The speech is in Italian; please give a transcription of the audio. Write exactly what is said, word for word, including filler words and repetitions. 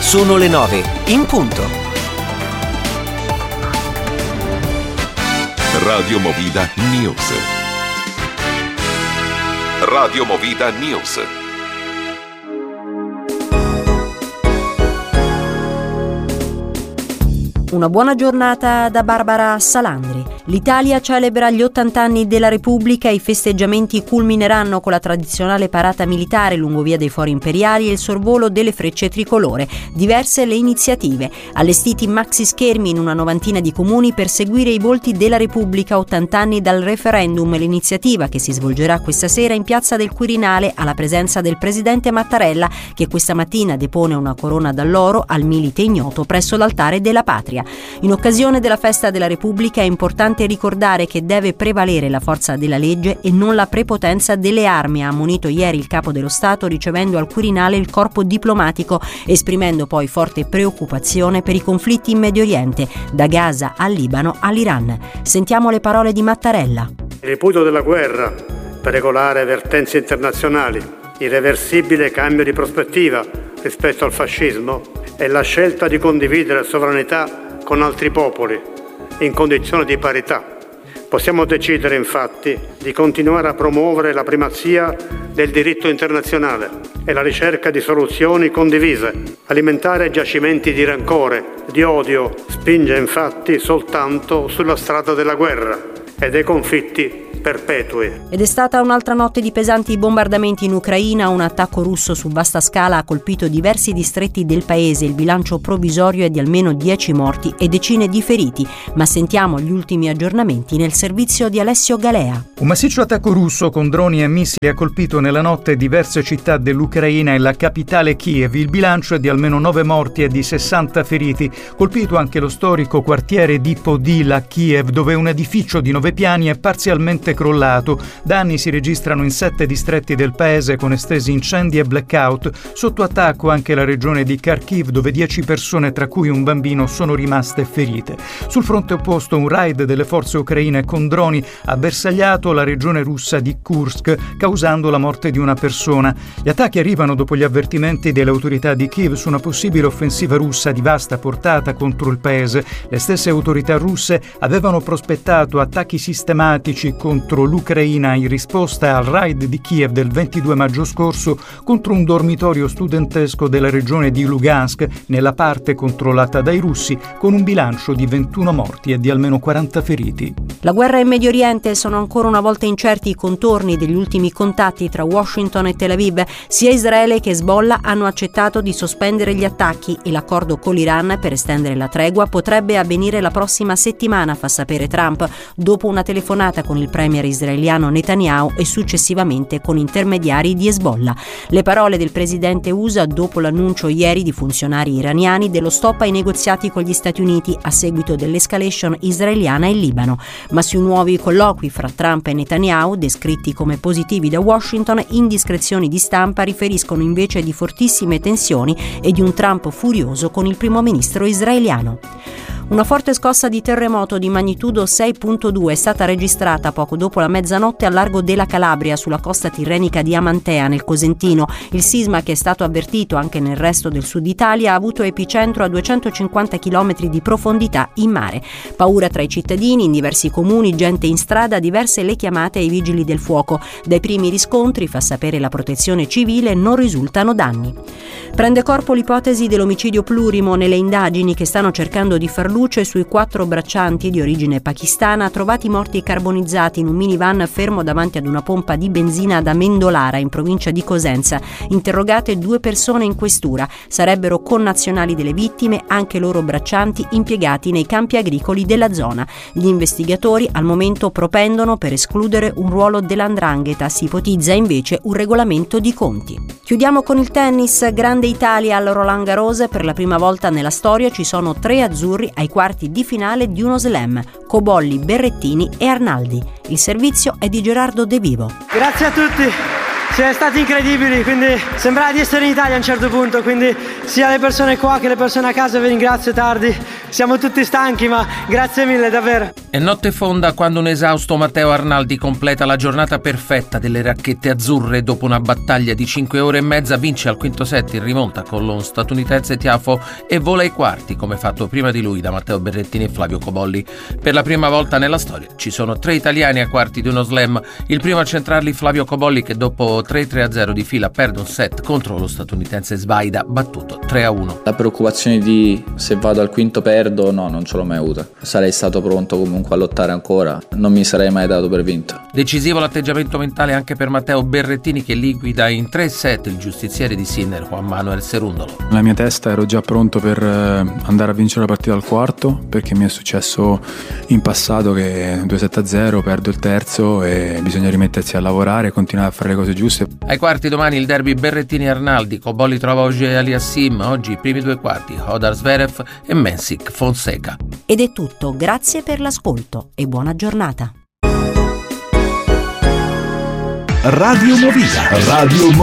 Sono le nove, in punto. Radio Movida News. Radio Movida News. Una buona giornata da Barbara Salandri. L'Italia celebra gli ottanta anni della Repubblica. I festeggiamenti culmineranno con la tradizionale parata militare lungo via dei Fori Imperiali e il sorvolo delle frecce tricolore. Diverse le iniziative. Allestiti maxi schermi in una novantina di comuni per seguire i volti della Repubblica, ottanta anni dal referendum, l'iniziativa che si svolgerà questa sera in piazza del Quirinale alla presenza del presidente Mattarella, che questa mattina depone una corona d'alloro al milite ignoto presso l'altare della patria. In occasione della festa della Repubblica è importante ricordare che deve prevalere la forza della legge e non la prepotenza delle armi, ha ammonito ieri il capo dello Stato ricevendo al Quirinale il corpo diplomatico, esprimendo poi forte preoccupazione per i conflitti in Medio Oriente, da Gaza al Libano all'Iran. Sentiamo le parole di Mattarella. Il ripudio della guerra per regolare vertenze internazionali, irreversibile cambio di prospettiva rispetto al fascismo e la scelta di condividere sovranità con altri popoli in condizioni di parità. Possiamo decidere infatti di continuare a promuovere la primazia del diritto internazionale e la ricerca di soluzioni condivise. Alimentare giacimenti di rancore, di odio, spinge infatti soltanto sulla strada della guerra e dei conflitti perpetui. Ed è stata un'altra notte di pesanti bombardamenti in Ucraina. Un attacco russo su vasta scala ha colpito diversi distretti del paese. Il bilancio provvisorio è di almeno dieci morti e decine di feriti. Ma sentiamo gli ultimi aggiornamenti nel servizio di Alessio Galea. Un massiccio attacco russo con droni e missili ha colpito nella notte diverse città dell'Ucraina e la capitale Kiev. Il bilancio è di almeno nove morti e di sessanta feriti. Colpito anche lo storico quartiere di Podil a Kiev, dove un edificio di nove piani è parzialmente crollato. Danni si registrano in sette distretti del paese con estesi incendi e blackout. Sotto attacco anche la regione di Kharkiv, dove dieci persone, tra cui un bambino, sono rimaste ferite. Sul fronte opposto un raid delle forze ucraine con droni ha bersagliato la regione russa di Kursk, causando la morte di una persona. Gli attacchi arrivano dopo gli avvertimenti delle autorità di Kiev su una possibile offensiva russa di vasta portata contro il paese. Le stesse autorità russe avevano prospettato attacchi sistematici contro contro l'Ucraina in risposta al raid di Kiev del ventidue maggio scorso contro un dormitorio studentesco della regione di Lugansk, nella parte controllata dai russi, con un bilancio di ventuno morti e di almeno quaranta feriti. La guerra in Medio Oriente. Sono ancora una volta incerti i contorni degli ultimi contatti tra Washington e Tel Aviv. Sia Israele che Hezbollah hanno accettato di sospendere gli attacchi e l'accordo con l'Iran per estendere la tregua potrebbe avvenire la prossima settimana, fa sapere Trump, dopo una telefonata con il premier israeliano Netanyahu e successivamente con intermediari di Hezbollah. Le parole del presidente U S A dopo l'annuncio ieri di funzionari iraniani dello stop ai negoziati con gli Stati Uniti a seguito dell'escalation israeliana in Libano. Ma sui nuovi colloqui fra Trump e Netanyahu, descritti come positivi da Washington, indiscrezioni di stampa riferiscono invece di fortissime tensioni e di un Trump furioso con il primo ministro israeliano. Una forte scossa di terremoto di magnitudo sei virgola due è stata registrata poco dopo la mezzanotte al largo della Calabria, sulla costa tirrenica di Amantea, nel Cosentino. Il sisma, che è stato avvertito anche nel resto del sud Italia, ha avuto epicentro a duecentocinquanta chilometri di profondità in mare. Paura tra i cittadini, in diversi comuni, gente in strada, diverse le chiamate ai vigili del fuoco. Dai primi riscontri, fa sapere la Protezione Civile, non risultano danni. Prende corpo l'ipotesi dell'omicidio plurimo nelle indagini che stanno cercando di far luce sui quattro braccianti di origine pakistana trovati morti e carbonizzati in un minivan fermo davanti ad una pompa di benzina ad Amendolara, in provincia di Cosenza. Interrogate due persone in questura. Sarebbero connazionali delle vittime, anche loro braccianti impiegati nei campi agricoli della zona. Gli investigatori al momento propendono per escludere un ruolo dell'Andrangheta, si ipotizza invece un regolamento di conti. Chiudiamo con il tennis. Grande Italia al Roland Garros. Per la prima volta nella storia ci sono tre azzurri ai quarti di finale di uno slam: Cobolli, Berrettini e Arnaldi. Il servizio è di Gerardo De Vivo. Grazie a tutti, siete stati incredibili, quindi sembrava di essere in Italia a un certo punto, quindi sia le persone qua che le persone a casa vi ringrazio tardi, siamo tutti stanchi, ma grazie mille davvero. È notte fonda quando un esausto Matteo Arnaldi completa la giornata perfetta delle racchette azzurre. Dopo una battaglia di cinque ore e mezza vince al quinto set in rimonta con lo statunitense Tiafoe e vola ai quarti, come fatto prima di lui da Matteo Berrettini e Flavio Cobolli. Per la prima volta nella storia ci sono tre italiani a quarti di uno slam. Il primo a centrarli Flavio Cobolli, che dopo tre tre a zero di fila perde un set contro lo statunitense Sbaida, battuto tre a uno. La preoccupazione di se vado al quinto perdo, no, non ce l'ho mai avuta. Sarei stato pronto comunque a lottare ancora, non mi sarei mai dato per vinto. Decisivo l'atteggiamento mentale anche per Matteo Berrettini, che liquida in tre set il giustiziere di Sinner Juan Manuel Cerundolo. Nella mia testa ero già pronto per andare a vincere la partita al quarto, perché mi è successo in passato che due sette a zero, perdo il terzo e bisogna rimettersi a lavorare e continuare a fare le cose giuste. Ai quarti domani il derby Berrettini-Arnaldi. Cobolli trova Auger Aliassime. Oggi i primi due quarti Hodar Zverev e Mensik Fonseca. Ed è tutto, grazie per l'ascolto e buona giornata. Radio Movida. Radio